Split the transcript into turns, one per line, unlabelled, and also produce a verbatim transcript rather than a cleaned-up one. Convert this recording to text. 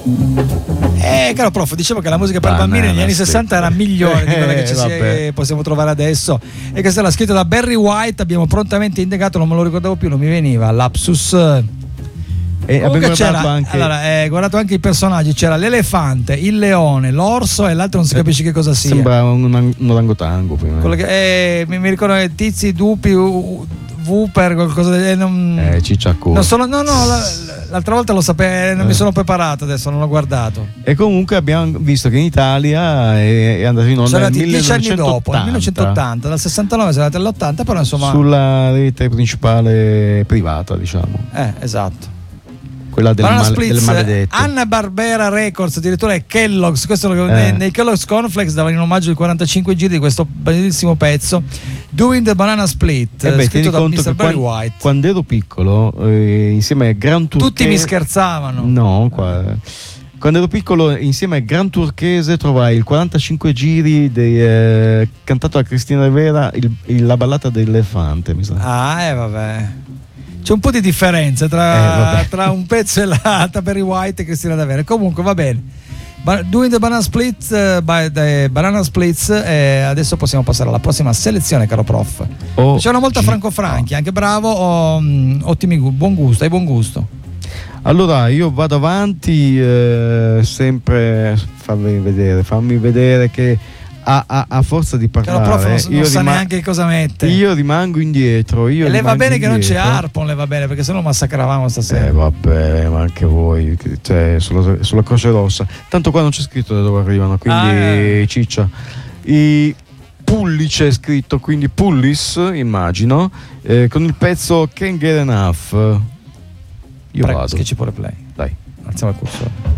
Eh, caro prof, dicevo che la musica per
Banana
bambini negli anni
split.
sessanta era migliore di quella
Eh,
che ci si-
vabbè.
possiamo trovare adesso. E questa era scritta da Barry White. Abbiamo prontamente indicato, non me lo ricordavo più, non mi veniva. Lapsus.
E
Comunque
abbiamo
c'era,
guardato anche
allora, eh, guardato anche i personaggi, c'era l'elefante, il leone, l'orso e l'altro non si capisce che cosa sia.
sembra un, un orangotango prima.
Quello che, eh, mi, mi ricordo che tizi, dupi, u- Wooper, qualcosa del eh, non,
eh, cicciacco.
non sono, no, no, la- l'altra volta lo sapevo, non
Eh.
mi sono preparato, adesso non ho guardato.
E comunque abbiamo visto che in Italia è, è andato in onda
Sono
nel
andati dieci anni dopo, nel
millenovecentottanta,
millenovecentottanta, dal sessantanove sono andati all'ottanta, però insomma.
sulla rete principale privata, diciamo,
Eh, esatto.
quella del,
Banana
male, del
Splits,
maledetto.
Hanna Barbera Records, addirittura è Kellogg's, questo lo-
Eh.
nei, nei Kellogg's Cornflakes davano in omaggio i quarantacinque giri di questo bellissimo pezzo Doing the Banana Split,
Eh beh,
scritto
tieni
da
conto
mister
che
Barry
quan-
White.
quando ero piccolo, eh, insieme a Gran Turchese,
Tutti mi scherzavano.
No, qua, quando ero piccolo, insieme a Gran Turchese trovai il quarantacinque giri dei, eh, cantato da Cristina Rivera, il, il- la ballata dell'elefante, mi sa.
Ah, eh vabbè. C'è un po' di differenza
Eh,
tra,
vabbè.
tra un pezzo e l'altro, Barry White e Cristina D'Avere. Comunque va bene. Ba- Doing the Banana Splits, eh, by the Banana Splits, e adesso possiamo passare alla prossima selezione, caro prof.
Oh,
C'è una molta
G-
Franco Franchi, anche bravo, oh, mm, ottimi gu- buon gusto, hai buon gusto.
Allora io vado avanti, eh, sempre fammi vedere, fammi vedere che a, a- a forza di
Caro
parlare
prof non, s- non
io,
sa
rima-
neanche cosa mette.
io rimango indietro. Io
e le va
rimango
bene che non c'è
indietro.
Harpon, le va bene, perché sennò massacravamo stasera.
Eh vabbè, ma anche voi, che- cioè, sulla, sulla Croce Rossa. Tanto qua non c'è scritto da dove arrivano, quindi
Ah, eh.
ciccia. I Pullice è scritto, quindi Pullis, immagino, eh, con il pezzo Can't Get Enough. Io
Prego,
vado.
che ci pure play.
Dai.
Alziamo il cursore.